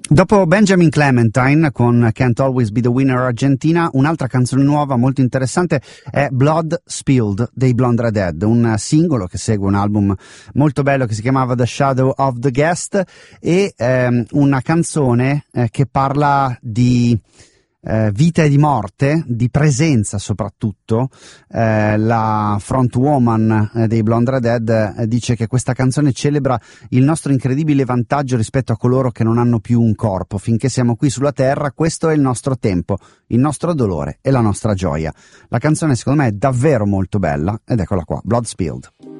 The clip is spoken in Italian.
Dopo Benjamin Clementine con Can't Always Be the Winner Argentina, un'altra canzone nuova molto interessante è Blood Spilled dei Blonde Redhead, un singolo che segue un album molto bello che si chiamava The Shadow of the Guest e una canzone che parla di vita e di morte, di presenza soprattutto. La frontwoman dei Blonde Redhead dice che questa canzone celebra il nostro incredibile vantaggio rispetto a coloro che non hanno più un corpo. Finché siamo qui sulla terra, questo è il nostro tempo, il nostro dolore e la nostra gioia. La canzone secondo me è davvero molto bella ed eccola qua, Blood Spilled.